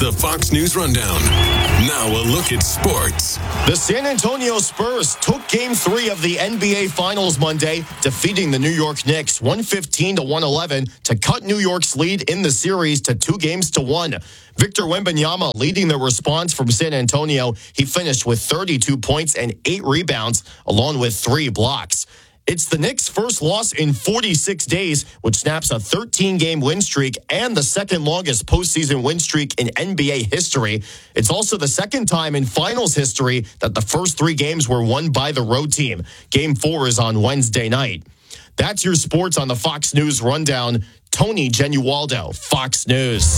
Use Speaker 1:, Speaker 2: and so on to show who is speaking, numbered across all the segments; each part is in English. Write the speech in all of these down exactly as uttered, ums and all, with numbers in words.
Speaker 1: the Fox News Rundown. Now a look at sports.
Speaker 2: The San Antonio Spurs took Game three of the N B A Finals Monday, defeating the New York Knicks one fifteen to one eleven to cut New York's lead in the series to two games to one. Victor Wembanyama leading the response from San Antonio. He finished with thirty-two points and eight rebounds, along with three blocks. It's the Knicks' first loss in forty-six days, which snaps a thirteen-game win streak and the second longest postseason win streak in N B A history. It's also the second time in finals history that the first three games were won by the road team. Game four is on Wednesday night. That's your sports on the Fox News Rundown. Tony Genualdo, Fox News.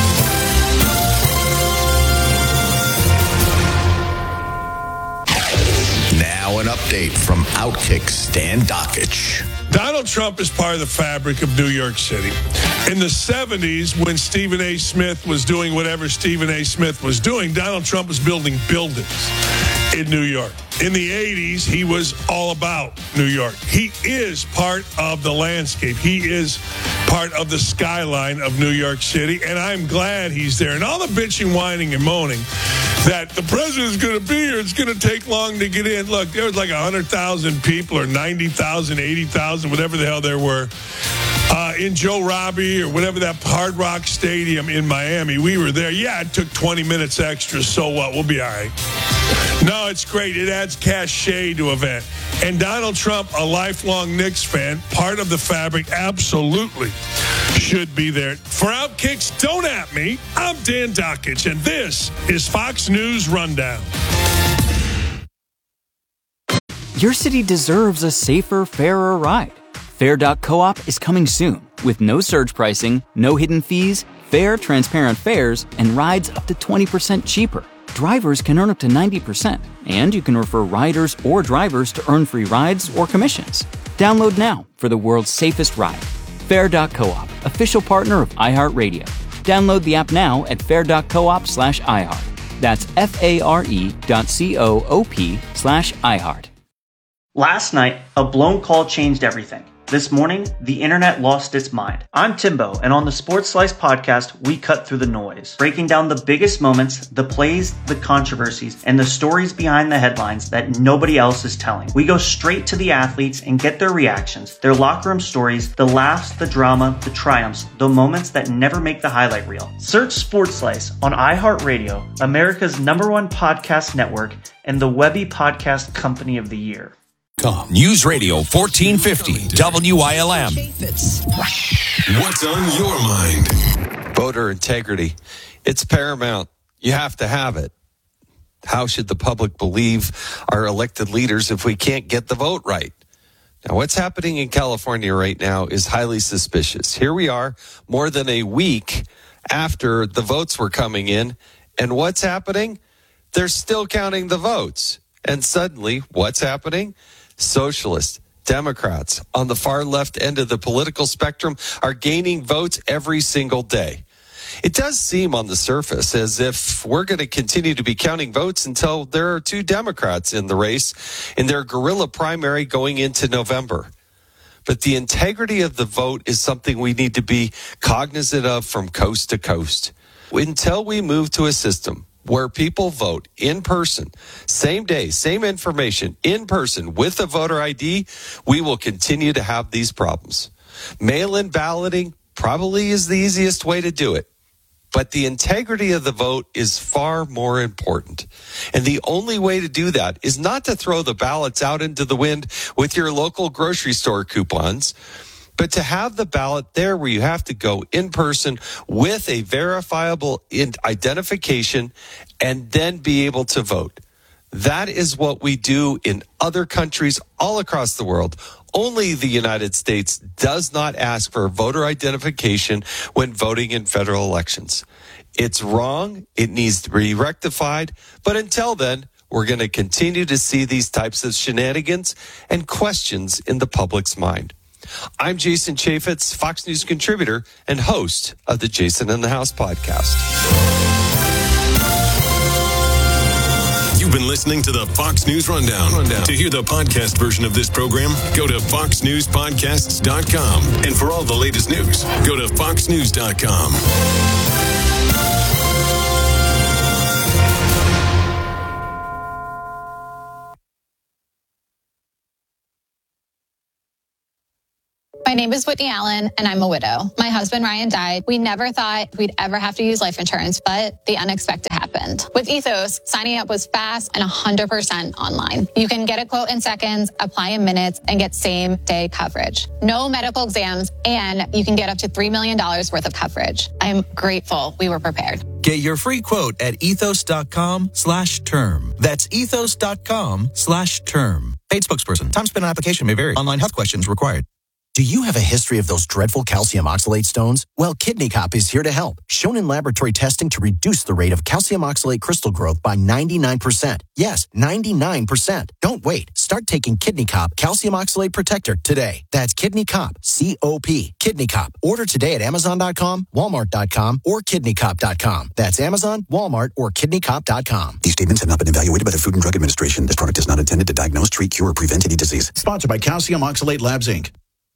Speaker 3: Now an update from Outkick Stan Dakich.
Speaker 4: Donald Trump is part of the fabric of New York City. In the seventies, when Stephen A. Smith was doing whatever Stephen A. Smith was doing, Donald Trump was building buildings in New York. In the eighties, he was all about New York. He is part of the landscape. He is part of the skyline of New York City, and I'm glad he's there. And all the bitching, whining, and moaning that the president's going to be here, it's going to take long to get in. Look, there was like one hundred thousand people or ninety thousand, eighty thousand, whatever the hell there were, uh, in Joe Robbie or whatever that Hard Rock Stadium in Miami. We were there. Yeah, it took twenty minutes extra. So what? We'll be all right. No, it's great. It adds cachet to an event. And Donald Trump, a lifelong Knicks fan, part of the fabric, absolutely should be there. For Outkicks, don't at me. I'm Dan Dakich, and this is Fox News Rundown.
Speaker 5: Your city deserves a safer, fairer ride. Fair dot coop is coming soon with no surge pricing, no hidden fees, fair, transparent fares, and rides up to twenty percent cheaper. Drivers can earn up to ninety percent, and you can refer riders or drivers to earn free rides or commissions. Download now for the world's safest ride. Fair dot coop, official partner of iHeartRadio. Download the app now at fair dot coop slash iHeart. That's F-A-R-E dot C-O-O-P slash iHeart.
Speaker 6: Last night, a blown call changed everything. This morning, the internet lost its mind. I'm Timbo, and on the Sports Slice podcast, we cut through the noise, breaking down the biggest moments, the plays, the controversies, and the stories behind the headlines that nobody else is telling. We go straight to the athletes and get their reactions, their locker room stories, the laughs, the drama, the triumphs, the moments that never make the highlight reel. Search Sports Slice on iHeartRadio, America's number one podcast network, and the Webby Podcast Company of the Year.
Speaker 3: News Radio fourteen fifty W I L M.
Speaker 1: What's on your mind?
Speaker 7: Voter integrity. It's paramount. You have to have it. How should the public believe our elected leaders if we can't get the vote right? Now, what's happening in California right now is highly suspicious. Here we are, more than a week after the votes were coming in, and what's happening? They're still counting the votes. And suddenly, what's happening? Socialists, Democrats on the far left end of the political spectrum are gaining votes every single day. It does seem on the surface as if we're going to continue to be counting votes until there are two Democrats in the race in their guerrilla primary going into November. But the integrity of the vote is something we need to be cognizant of from coast to coast. Until we move to a system where people vote in person, same day, same information, in person with a voter I D, we will continue to have these problems. Mail-in balloting probably is the easiest way to do it. But the integrity of the vote is far more important. And the only way to do that is not to throw the ballots out into the wind with your local grocery store coupons, but to have the ballot there where you have to go in person with a verifiable identification and then be able to vote. That is what we do in other countries all across the world. Only the United States does not ask for voter identification when voting in federal elections. It's wrong. It needs to be rectified. But until then, we're going to continue to see these types of shenanigans and questions in the public's mind. I'm Jason Chaffetz, Fox News contributor and host of the Jason in the House podcast.
Speaker 1: You've been listening to the Fox News Rundown. Rundown. To hear the podcast version of this program, go to fox news podcasts dot com. And for all the latest news, go to fox news dot com.
Speaker 8: name is Whitney Allen, and I'm a widow. My husband, Ryan, died. We never thought we'd ever have to use life insurance, but the unexpected happened. With Ethos, signing up was fast and one hundred percent online. You can get a quote in seconds, apply in minutes, and get same-day coverage. No medical exams, and you can get up to three million dollars worth of coverage. I'm grateful we were prepared.
Speaker 9: Get your free quote at ethos.com slash term. That's ethos.com slash term. Paid spokesperson. Time spent on application may vary. Online health questions required.
Speaker 10: Do you have a history of those dreadful calcium oxalate stones? Well, Kidney Cop is here to help. Shown in laboratory testing to reduce the rate of calcium oxalate crystal growth by ninety-nine percent. Yes, ninety-nine percent. Don't wait. Start taking Kidney Cop Calcium Oxalate Protector today. That's Kidney Cop, C O P. Kidney Cop. Order today at amazon dot com, walmart dot com, or kidney cop dot com. That's Amazon, Walmart, or kidney cop dot com.
Speaker 11: These statements have not been evaluated by the Food and Drug Administration. This product is not intended to diagnose, treat, cure, or prevent any disease.
Speaker 3: Sponsored by Calcium Oxalate Labs, Incorporated.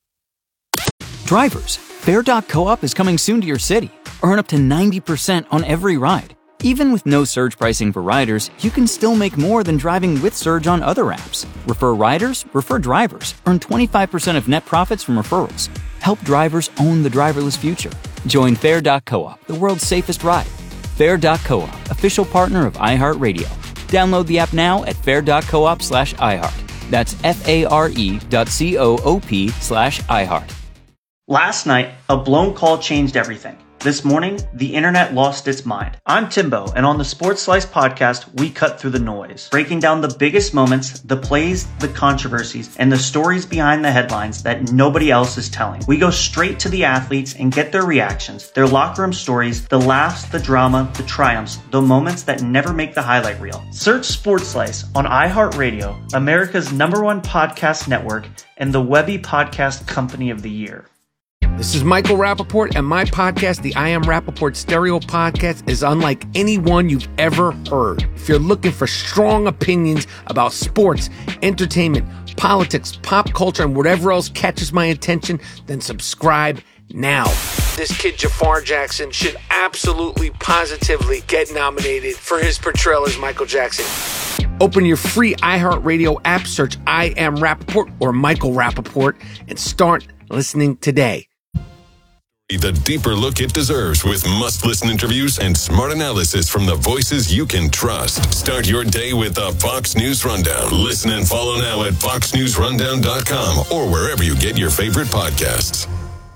Speaker 5: Drivers, Fair dot co-op is coming soon to your city. Earn up to ninety percent on every ride. Even with no surge pricing for riders, you can still make more than driving with surge on other apps. Refer riders, refer drivers. Earn twenty-five percent of net profits from referrals. Help drivers own the driverless future. Join Fair dot co-op, the world's safest ride. Fair dot co-op, official partner of iHeartRadio. Download the app now at fair dot coop slash iHeart. That's F-A-R-E dot C-O-O-P slash iHeart.
Speaker 6: Last night, a blown call changed everything. This morning, the internet lost its mind. I'm Timbo, and on the Sports Slice podcast, we cut through the noise, breaking down the biggest moments, the plays, the controversies, and the stories behind the headlines that nobody else is telling. We go straight to the athletes and get their reactions, their locker room stories, the laughs, the drama, the triumphs, the moments that never make the highlight reel. Search Sports Slice on iHeartRadio, America's number one podcast network, and the Webby Podcast Company of the Year.
Speaker 12: This is Michael Rappaport, and my podcast, the I Am Rappaport Stereo Podcast, is unlike any one you've ever heard. If you're looking for strong opinions about sports, entertainment, politics, pop culture, and whatever else catches my attention, then subscribe now. This kid, Jafar Jackson, should absolutely, positively get nominated for his portrayal as Michael Jackson. Open your free iHeartRadio app, search I Am Rappaport or Michael Rappaport, and start listening today.
Speaker 1: The deeper look it deserves with must-listen interviews and smart analysis from the voices you can trust. Start your day with the Fox News Rundown. Listen and follow now at fox news rundown dot com or wherever you get your favorite podcasts.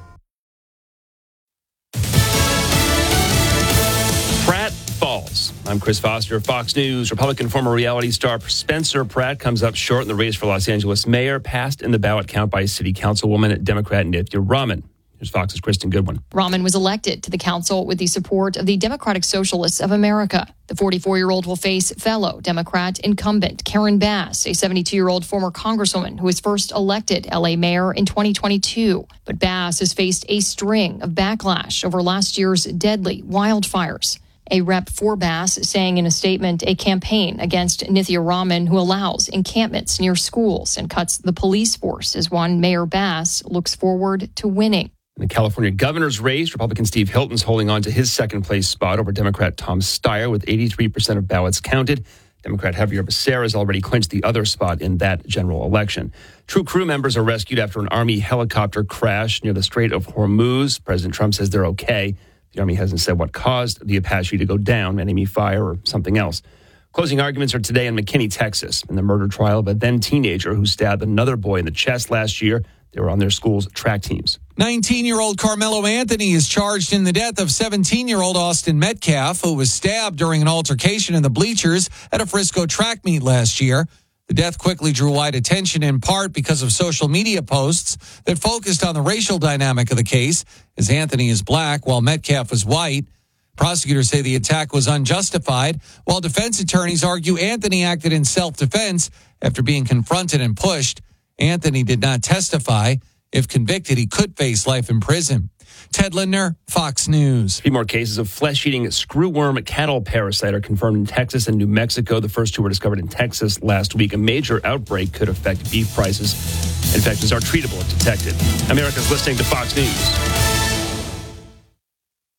Speaker 13: Pratt falls. I'm Chris Foster of Fox News. Republican former reality star Spencer Pratt comes up short in the race for Los Angeles mayor, passed in the ballot count by city councilwoman Democrat Nithya Raman. Here's Fox's Kristen Goodwin.
Speaker 14: Raman was elected to the council with the support of the Democratic Socialists of America. The forty-four-year-old will face fellow Democrat incumbent Karen Bass, a seventy-two-year-old former congresswoman who was first elected L A mayor in twenty twenty-two. But Bass has faced a string of backlash over last year's deadly wildfires. A rep for Bass saying in a statement a campaign against Nithya Raman, who allows encampments near schools and cuts the police force, is one Mayor Bass looks forward to winning.
Speaker 13: In the California governor's race, Republican Steve Hilton's holding on to his second-place spot over Democrat Tom Steyer with eighty-three percent of ballots counted. Democrat Javier Becerra has already clinched the other spot in that general election. Two crew members are rescued after an Army helicopter crash near the Strait of Hormuz. President Trump says they're okay. The Army hasn't said what caused the Apache to go down, enemy fire or something else. Closing arguments are today in McKinney, Texas, in the murder trial of a then-teenager who stabbed another boy in the chest last year. They were on their school's track teams.
Speaker 15: nineteen-year-old Carmelo Anthony is charged in the death of seventeen-year-old Austin Metcalf, who was stabbed during an altercation in the bleachers at a Frisco track meet last year. The death quickly drew wide attention, in part because of social media posts that focused on the racial dynamic of the case, as Anthony is black while Metcalf is white. Prosecutors say the attack was unjustified, while defense attorneys argue Anthony acted in self-defense after being confronted and pushed. Anthony did not testify. If convicted, he could face life in prison. Ted Lindner, Fox News.
Speaker 13: Three more cases of flesh-eating screwworm cattle parasite are confirmed in Texas and New Mexico. The first two were discovered in Texas last week. A major outbreak could affect beef prices. Infections are treatable if detected. America's listening to Fox News.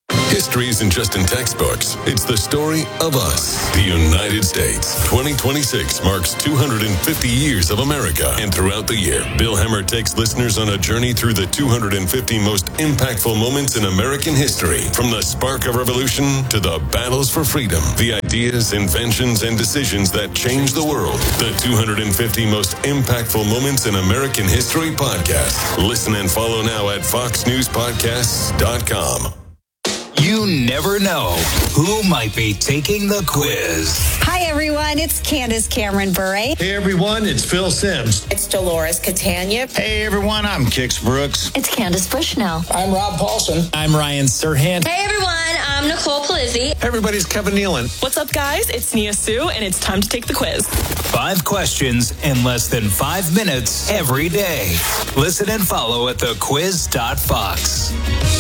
Speaker 1: history isn't just in textbooks. It's the story of us, the United States. twenty twenty-six marks two hundred fifty years of America. And throughout the year, Bill Hemmer takes listeners on a journey through the two hundred fifty most impactful moments in American history. From the spark of revolution to the battles for freedom, the ideas, inventions, and decisions that changed the world. The two hundred fifty most impactful moments in American history podcast. Listen and follow now at fox news podcasts dot com.
Speaker 16: You never know who might be taking the quiz.
Speaker 17: Hi, everyone. It's Candace Cameron Bure.
Speaker 18: Hey, everyone. It's Phil Sims.
Speaker 17: It's Dolores Catania.
Speaker 18: Hey, everyone. I'm Kix Brooks.
Speaker 17: It's Candace Bushnell.
Speaker 18: I'm Rob Paulson. I'm Ryan Serhant.
Speaker 19: Hey, everyone. I'm Nicole Palizzi.
Speaker 18: Hey, everybody's Kevin Nealon.
Speaker 20: What's up, guys? It's Nia Sue, and it's time to take the quiz.
Speaker 16: Five questions in less than five minutes every day. Listen and follow at the quiz dot fox.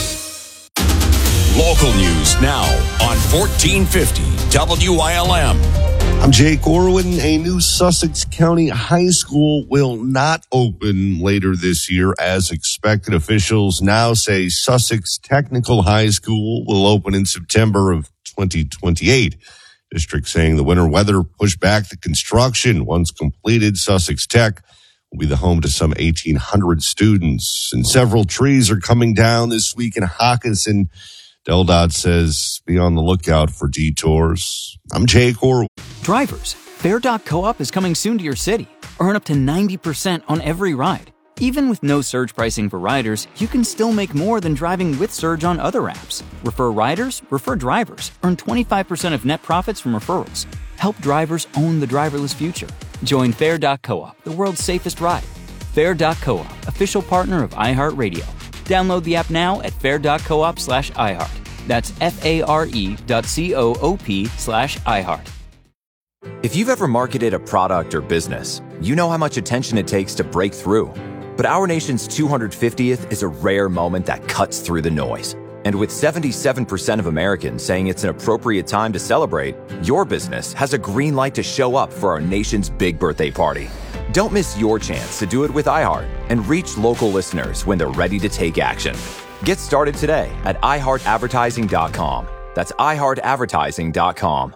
Speaker 21: Local news now on fourteen fifty W I L M.
Speaker 22: I'm Jake Orwin. A new Sussex County high school will not open later this year as expected. Officials now say Sussex Technical High School will open in September of twenty twenty-eight. District saying the winter weather pushed back the construction. Once completed, Sussex Tech will be the home to some eighteen hundred students. And several trees are coming down this week in Hockinson. Del Dot says be on the lookout for detours. I'm Jake Orwin.
Speaker 5: Drivers, Fair dot coop is coming soon to your city. Earn up to ninety percent on every ride. Even with no surge pricing for riders, you can still make more than driving with surge on other apps. Refer riders, refer drivers. Earn twenty-five percent of net profits from referrals. Help drivers own the driverless future. Join Fair dot coop, the world's safest ride. Fair dot coop, official partner of iHeartRadio. Download the app now at fair dot coop slash iHeart. That's F-A-R-E dot C-O-O-P slash iHeart.
Speaker 23: If you've ever marketed a product or business, you know how much attention it takes to break through. But our nation's two hundred fiftieth is a rare moment that cuts through the noise. And with seventy-seven percent of Americans saying it's an appropriate time to celebrate, your business has a green light to show up for our nation's big birthday party. Don't miss your chance to do it with iHeart and reach local listeners when they're ready to take action. Get started today at i heart advertising dot com. That's i heart advertising dot com.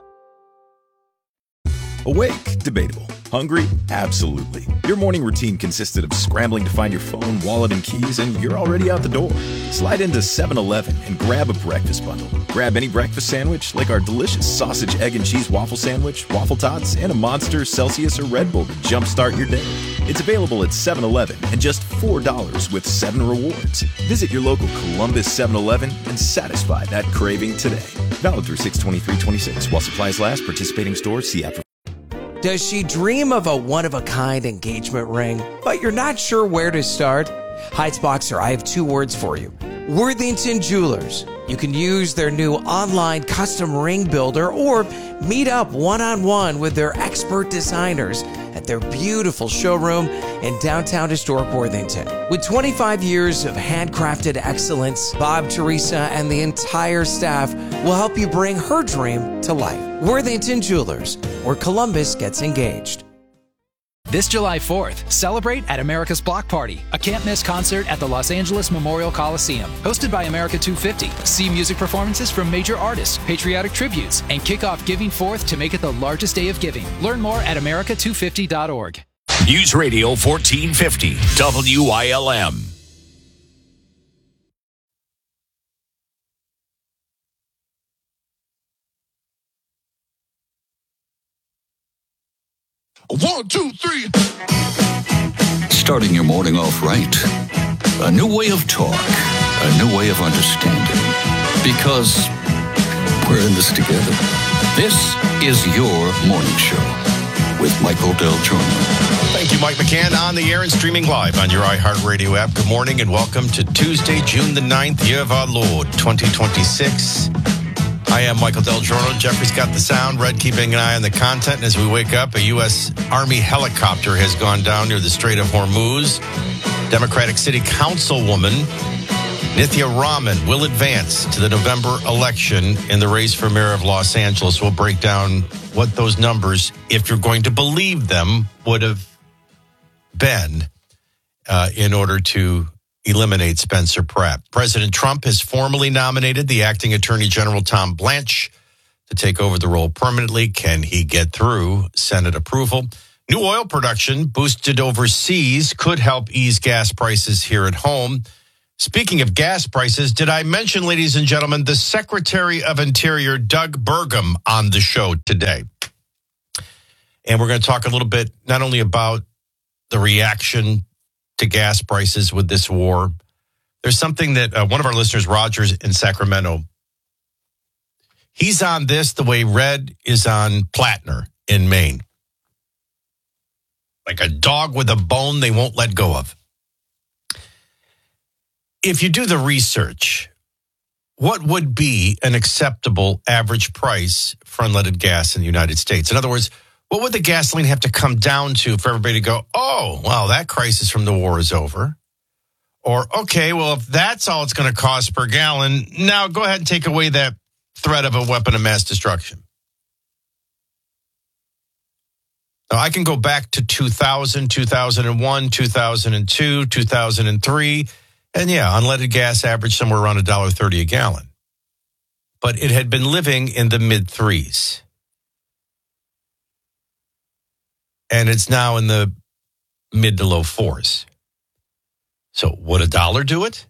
Speaker 24: Awake? Debatable. Hungry? Absolutely. Your morning routine consisted of scrambling to find your phone, wallet, and keys, and you're already out the door. Slide into seven eleven and grab a breakfast bundle. Grab any breakfast sandwich, like our delicious sausage, egg, and cheese waffle sandwich, waffle tots, and a Monster, Celsius, or Red Bull to jumpstart your day. It's available at seven eleven and just four dollars with seven rewards. Visit your local Columbus seven eleven and satisfy that craving today. Valid through six twenty-three twenty-six. While supplies last, participating stores, see app for.
Speaker 25: Does she dream of a one-of-a-kind engagement ring, but you're not sure where to start? Heights Boxer, I have two words for you. Worthington Jewelers. You can use their new online custom ring builder or meet up one-on-one with their expert designers at their beautiful showroom in downtown historic Worthington. With twenty-five years of handcrafted excellence, Bob, Teresa, and the entire staff will help you bring her dream to life. Worthington Jewelers, where Columbus gets engaged.
Speaker 26: This July fourth, celebrate at America's Block Party, a can't-miss concert at the Los Angeles Memorial Coliseum. Hosted by America two fifty. See music performances from major artists, patriotic tributes, and kick off Giving Fourth to make it the largest day of giving. Learn more at america two fifty dot org.
Speaker 21: News Radio fourteen fifty W I L M.
Speaker 27: One, two, three. Starting your morning off right. A new way of talk. A new way of understanding. Because we're in this together. This is your morning show with Michael Del Giorno.
Speaker 28: Thank you, Mike McCann, on the air and streaming live on your iHeartRadio app. Good morning and welcome to Tuesday, June the ninth, year of our Lord, twenty twenty-six. I am Michael Del Giorno. Jeffrey's got the sound. Red keeping an eye on the content. And as we wake up, a U S Army helicopter has gone down near the Strait of Hormuz. Democratic City Councilwoman Nithya Raman will advance to the November election in the race for mayor of Los Angeles. We'll break down what those numbers, if you're going to believe them, would have been uh, in order to eliminate Spencer Pratt. President Trump has formally nominated the acting Attorney General Tom Blanche to take over the role permanently. Can he get through Senate approval? New oil production boosted overseas could help ease gas prices here at home. Speaking of gas prices, did I mention, ladies and gentlemen, the Secretary of Interior, Doug Burgum, on the show today? And we're going to talk a little bit not only about the reaction to gas prices with this war. There's something that uh, one of our listeners, Rogers in Sacramento, he's on this the way Red is on Plattner in Maine. Like a dog with a bone they won't let go of. If you do the research, what would be an acceptable average price for unleaded gas in the United States? In other words, what would the gasoline have to come down to for everybody to go, oh, well, that crisis from the war is over? Or, okay, well, if that's all it's going to cost per gallon, now go ahead and take away that threat of a weapon of mass destruction. Now, I can go back to two thousand, two thousand one, two thousand two, two thousand three, and yeah, unleaded gas averaged somewhere around one dollar thirty a gallon. But it had been living in the mid-threes. And it's now in the mid to low fours. So would a dollar do it?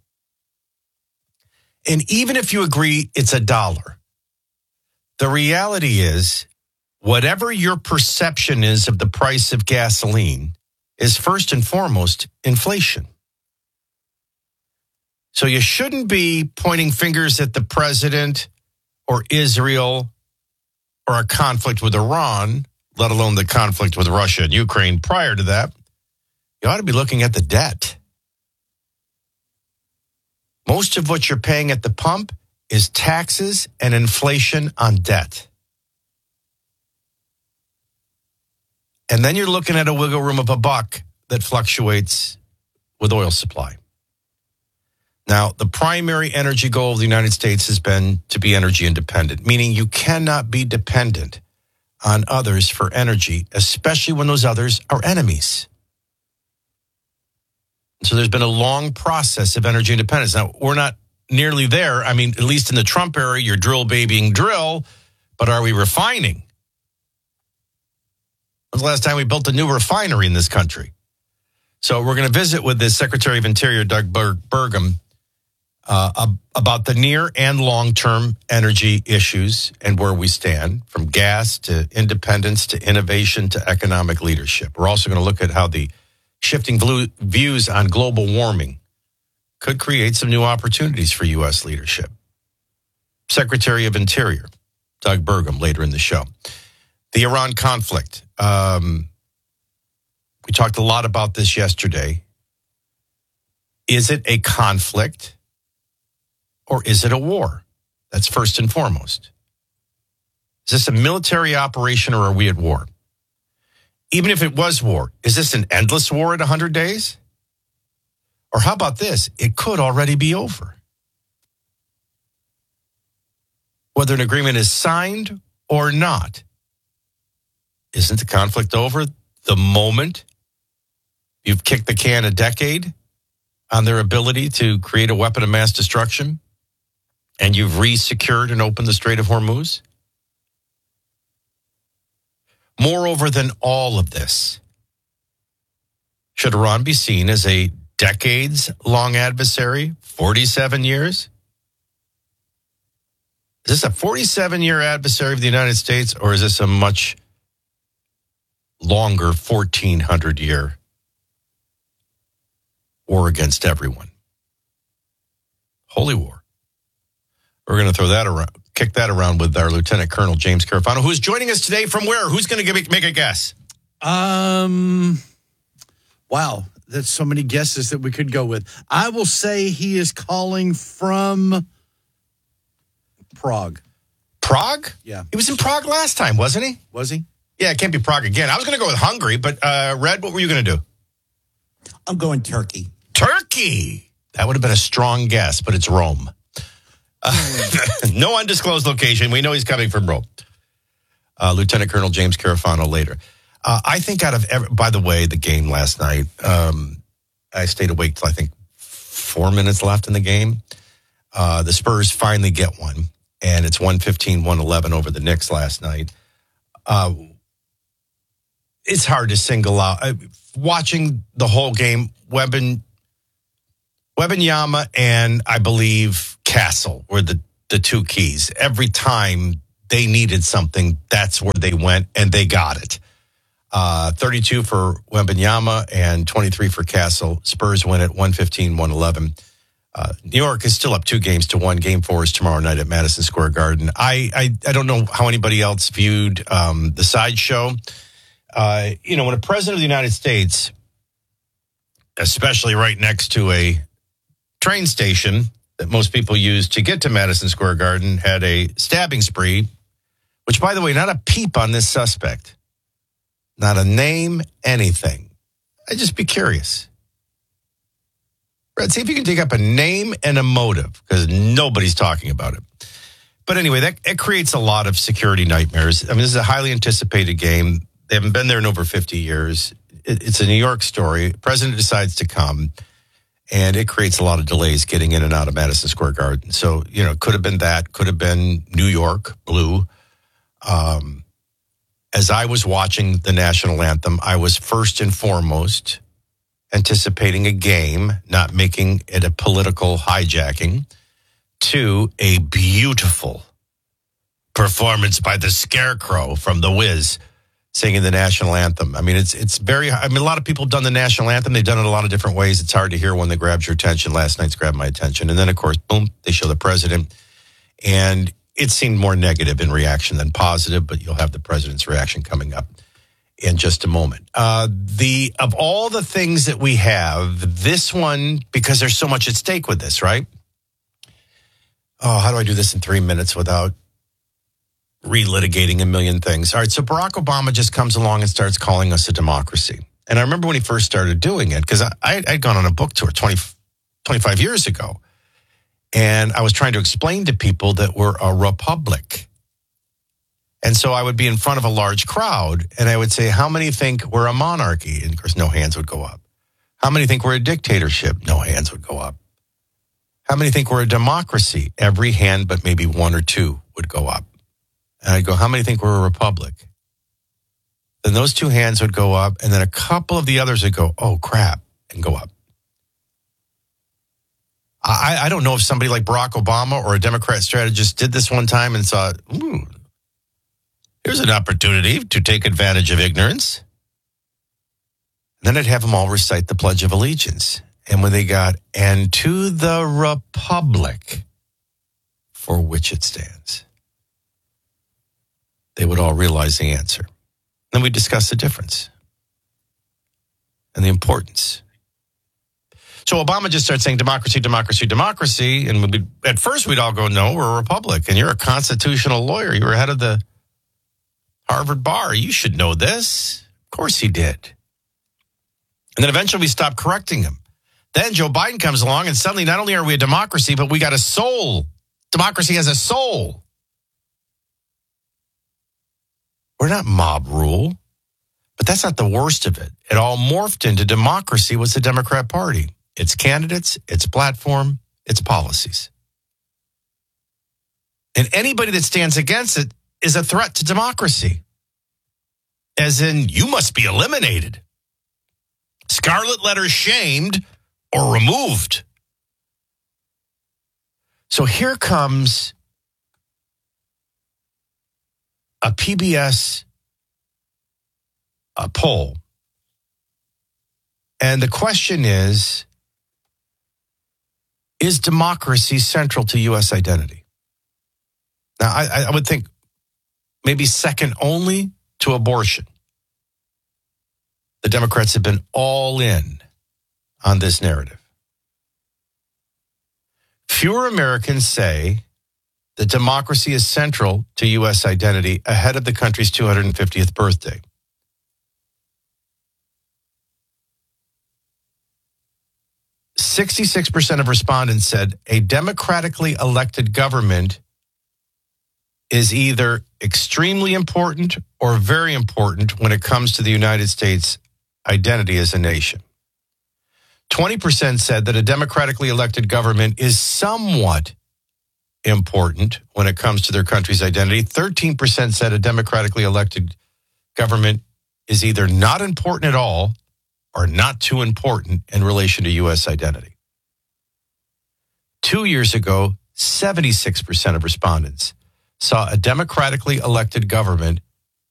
Speaker 28: And even if you agree it's a dollar, the reality is whatever your perception is of the price of gasoline is first and foremost inflation. So you shouldn't be pointing fingers at the president or Israel or a conflict with Iran, let alone the conflict with Russia and Ukraine prior to that. You ought to be looking at the debt. Most of what you're paying at the pump is taxes and inflation on debt. And then you're looking at a wiggle room of a buck that fluctuates with oil supply. Now, the primary energy goal of the United States has been to be energy independent, meaning you cannot be dependent on others for energy, especially when those others are enemies. So there's been a long process of energy independence. Now, we're not nearly there. I mean, at least in the Trump era, you're drill babying drill, but are we refining? When's the last time we built a new refinery in this country? So we're going to visit with the Secretary of Interior, Doug Burgum, uh, about the near and long-term energy issues and where we stand, from gas to independence to innovation to economic leadership. We're also going to look at how the shifting views on global warming could create some new opportunities for U S leadership. Secretary of Interior, Doug Burgum, later in the show. The Iran conflict. Um, we talked a lot about this yesterday. Is it a conflict or is it a war? That's first and foremost. Is this a military operation or are we at war? Even if it was war, is this an endless war at one hundred days? Or how about this? It could already be over. Whether an agreement is signed or not, isn't the conflict over the moment you've kicked the can a decade on their ability to create a weapon of mass destruction and you've re-secured and opened the Strait of Hormuz? Moreover than all of this, should Iran be seen as a decades-long adversary, forty-seven years? Is this a forty-seven-year adversary of the United States, or is this a much longer fourteen hundred year war against everyone? Holy war. We're going to throw that around, kick that around with our Lieutenant Colonel James Carafano, who's joining us today from where? Who's going to make a guess?
Speaker 2: Um, wow, that's so many guesses that we could go with. I will say he is calling from Prague.
Speaker 28: Prague?
Speaker 2: Yeah.
Speaker 28: He was in Prague last time, wasn't he?
Speaker 2: Was he?
Speaker 28: Yeah, it can't be Prague again. I was going to go with Hungary, but uh, Red, what were you going to do?
Speaker 3: I'm going Turkey.
Speaker 28: Turkey! That would have been a strong guess, but it's Rome. Uh, no undisclosed location. We know he's coming from Rome. Uh, Lieutenant Colonel James Carafano later. Uh, I think out of every, by the way, the game last night, um, I stayed awake till I think four minutes left in the game. Uh, the Spurs finally get one, and it's one fifteen, one eleven over the Knicks last night. Uh, it's hard to single out. Uh, watching the whole game, Weben, Wembanyama and I believe Castle were the, the two keys. Every time they needed something, that's where they went, and they got it. Uh, thirty-two for Wembanyama and twenty-three for Castle. Spurs win it one fifteen, one eleven. Uh, New York is still up two games to one. Game four is tomorrow night at Madison Square Garden. I I, I don't know how anybody else viewed um, the sideshow. Uh, you know, when a president of the United States, especially right next to a train station that most people use to get to Madison Square Garden, had a stabbing spree, which, by the way, not a peep on this suspect. Not a name, anything. I'd just be curious. Brad, see if you can dig up a name and a motive, because nobody's talking about it. But anyway, that it creates a lot of security nightmares. I mean, this is a highly anticipated game. They haven't been there in over fifty years. It, it's a New York story. The president decides to come, and it creates a lot of delays getting in and out of Madison Square Garden. So, you know, it could have been that. Could have been New York, blue. Um, as I was watching the national anthem, I was first and foremost anticipating a game, not making it a political hijacking. Two, a beautiful performance by the Scarecrow from The Wiz singing the national anthem. I mean, it's it's very, I mean, a lot of people have done the national anthem. They've done it a lot of different ways. It's hard to hear one that grabs your attention. Last night's grabbed my attention. And then, of course, boom, they show the president. And it seemed more negative in reaction than positive, but you'll have the president's reaction coming up in just a moment. Uh, the of all the things that we have, this one, because there's so much at stake with this, right? Oh, how do I do this in three minutes without relitigating a million things? All right, so Barack Obama just comes along and starts calling us a democracy. And I remember when he first started doing it, because I, I'd gone on a book tour twenty, twenty-five years ago. And I was trying to explain to people that we're a republic. And so I would be in front of a large crowd, and I would say, how many think we're a monarchy? And of course, no hands would go up. How many think we're a dictatorship? No hands would go up. How many think we're a democracy? Every hand but maybe one or two would go up. And I'd go, how many think we're a republic? Then those two hands would go up, and then a couple of the others would go, oh, crap, and go up. I, I don't know if somebody like Barack Obama or a Democrat strategist did this one time and saw, ooh, here's an opportunity to take advantage of ignorance. Then I'd have them all recite the Pledge of Allegiance. And when they got, and to the republic for which it stands, they would all realize the answer. Then we discuss the difference and the importance. So Obama just starts saying democracy, democracy, democracy. And we'd, at first we'd all go, no, we're a republic. And you're a constitutional lawyer. You were head of the Harvard Bar. You should know this. Of course he did. And then eventually we stopped correcting him. Then Joe Biden comes along, and suddenly not only are we a democracy, but we got a soul. Democracy has a soul. We're not mob rule. But that's not the worst of it. It all morphed into democracy was the Democrat Party. Its candidates, its platform, its policies. And anybody that stands against it is a threat to democracy. As in, you must be eliminated. Scarlet letter shamed or removed. So here comes a P B S a poll. And the question is, is democracy central to U S identity? Now, I, I would think maybe second only to abortion. The Democrats have been all in on this narrative. Fewer Americans say that democracy is central to U S identity ahead of the country's two hundred fiftieth birthday. sixty-six percent of respondents said a democratically elected government is either extremely important or very important when it comes to the United States identity as a nation. twenty percent said that a democratically elected government is somewhat important when it comes to their country's identity. thirteen percent said a democratically elected government is either not important at all or not too important in relation to U S identity. Two years ago, seventy-six percent of respondents saw a democratically elected government